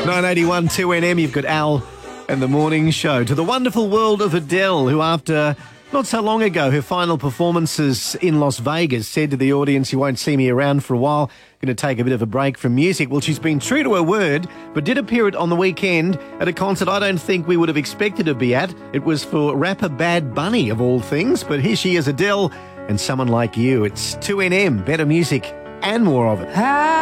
981 2NM, you've got Al and the Morning Show. To the wonderful world of Adele, who after not so long ago, her final performances in Las Vegas said to the audience, "You won't see me around for a while, going to take a bit of a break from music." Well, she's been true to her word, but did appear on the weekend at a concert I don't think we would have expected to be at. It was for rapper Bad Bunny, of all things, but here she is, Adele, and Someone Like You. It's 2NM, better music and more of it.